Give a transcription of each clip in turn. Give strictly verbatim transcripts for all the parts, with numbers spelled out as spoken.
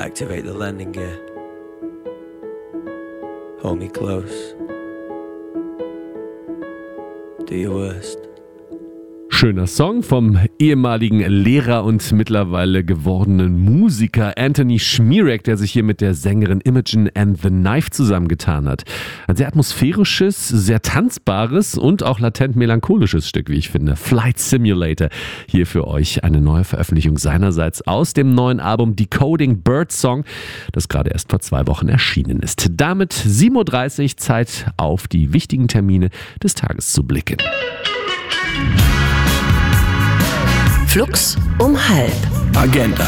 Activate the landing gear. Hold me close. Do your worst. Schöner Song vom ehemaligen Lehrer und mittlerweile gewordenen Musiker Anthony Schmierek, der sich hier mit der Sängerin Imogen and the Knife zusammengetan hat. Ein sehr atmosphärisches, sehr tanzbares und auch latent melancholisches Stück, wie ich finde. Flight Simulator. Hier für euch eine neue Veröffentlichung seinerseits aus dem neuen Album Decoding Birdsong, das gerade erst vor zwei Wochen erschienen ist. Damit sieben Uhr dreißig, Zeit auf die wichtigen Termine des Tages zu blicken. Flux um halb. Agenda.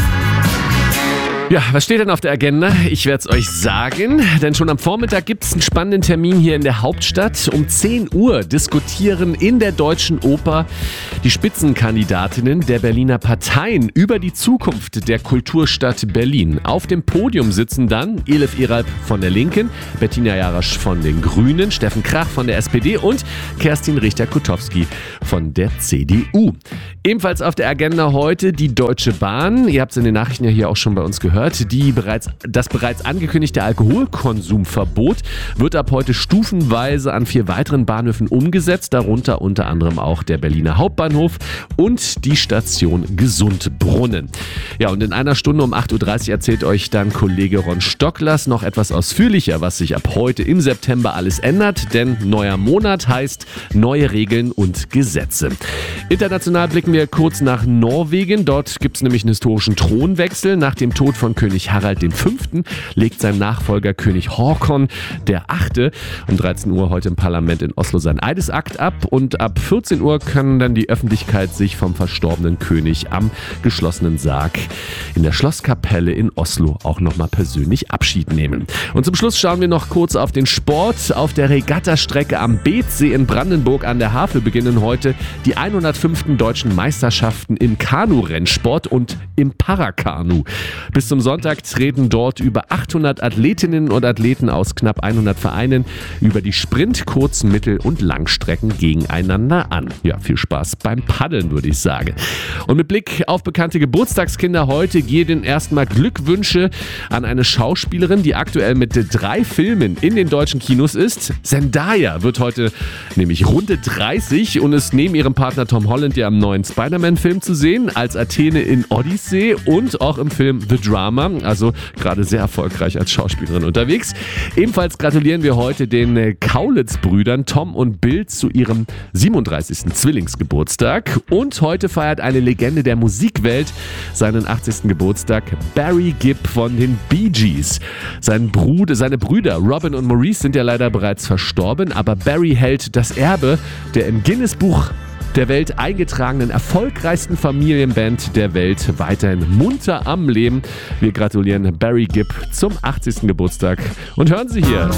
Ja, was steht denn auf der Agenda? Ich werde es euch sagen, denn schon am Vormittag gibt es einen spannenden Termin hier in der Hauptstadt. Um zehn Uhr diskutieren in der Deutschen Oper die Spitzenkandidatinnen der Berliner Parteien über die Zukunft der Kulturstadt Berlin. Auf dem Podium sitzen dann Elif Eralp von der Linken, Bettina Jarasch von den Grünen, Steffen Krach von der S P D und Kerstin Richter-Kutowski von der C D U. Ebenfalls auf der Agenda heute die Deutsche Bahn. Ihr habt es in den Nachrichten ja hier auch schon bei uns gehört. Die bereits, das bereits angekündigte Alkoholkonsumverbot wird ab heute stufenweise an vier weiteren Bahnhöfen umgesetzt, darunter unter anderem auch der Berliner Hauptbahnhof und die Station Gesundbrunnen. Ja, und in einer Stunde um acht Uhr dreißig erzählt euch dann Kollege Ron Stocklers noch etwas ausführlicher, was sich ab heute im September alles ändert, denn neuer Monat heißt neue Regeln und Gesetze. International blicken wir kurz nach Norwegen. Dort gibt es nämlich einen historischen Thronwechsel. Nach dem Tod von König Harald der Fünfte legt sein Nachfolger König Håkon der Achte um dreizehn Uhr heute im Parlament in Oslo seinen Eidesakt ab und ab vierzehn Uhr kann dann die Öffentlichkeit sich vom verstorbenen König am geschlossenen Sarg in der Schlosskapelle in Oslo auch nochmal persönlich Abschied nehmen. Und zum Schluss schauen wir noch kurz auf den Sport. Auf der Regattastrecke am Beetsee in Brandenburg an der Havel beginnen heute die hundertfünften deutschen Meisterschaften im Kanu-Rennsport und im Parakanu. Bis zum Sonntag treten dort über achthundert Athletinnen und Athleten aus knapp hundert Vereinen über die Sprint-, Kurz-, Mittel- und Langstrecken gegeneinander an. Ja, viel Spaß beim Paddeln, würde ich sagen. Und mit Blick auf bekannte Geburtstagskinder heute gehen erstmal Glückwünsche an eine Schauspielerin, die aktuell mit drei Filmen in den deutschen Kinos ist. Zendaya wird heute nämlich Runde dreißig und ist neben ihrem Partner Tom Holland ja im neuen Spider-Man-Film zu sehen, als Athene in Odyssey und auch im Film The Drama, also gerade sehr erfolgreich als Schauspielerin unterwegs. Ebenfalls gratulieren wir heute den Kaulitz-Brüdern Tom und Bill zu ihrem siebenunddreißigsten Zwillingsgeburtstag. Und heute feiert eine Legende der Musikwelt seinen achtzigsten Geburtstag, Barry Gibb von den Bee Gees. Sein Bruder, seine Brüder Robin und Maurice sind ja leider bereits verstorben, aber Barry hält das Erbe der im Guinness-Buch der Welt eingetragenen erfolgreichsten Familienband der Welt weiterhin munter am Leben. Wir gratulieren Barry Gibb zum achtzigsten Geburtstag und hören Sie hier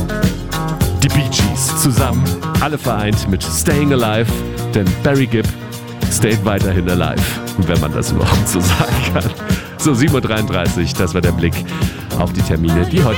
die Bee Gees zusammen, alle vereint mit Staying Alive, denn Barry Gibb stayed weiterhin alive, wenn man das überhaupt so sagen kann. So, sieben Uhr dreiunddreißig, das war der Blick auf die Termine, die heute